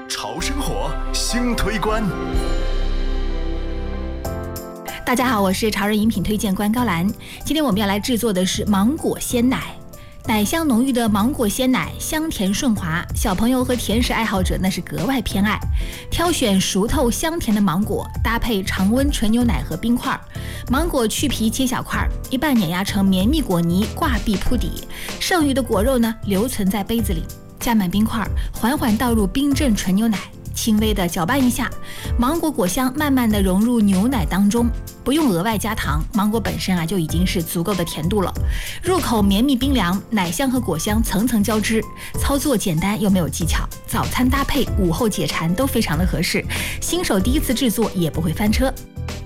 潮生活新推关。 大家好，我是潮人饮品推荐官高兰。今天我们要来制作的是芒果鲜奶。奶香浓郁的芒果鲜奶，香甜顺滑，小朋友和甜食爱好者那是格外偏爱。挑选熟透香甜的芒果，搭配常温纯牛奶和冰块。芒果去皮切小块，一半碾压成绵密果泥，挂壁铺底。剩余的果肉呢，留存在杯子里，加满冰块，缓缓倒入冰镇纯牛奶，轻微的搅拌一下，芒果果香慢慢的融入牛奶当中。不用额外加糖，芒果本身就已经是足够的甜度了。入口绵密冰凉，奶香和果香层层交织，操作简单又没有技巧，早餐搭配、午后解馋都非常的合适。新手第一次制作也不会翻车。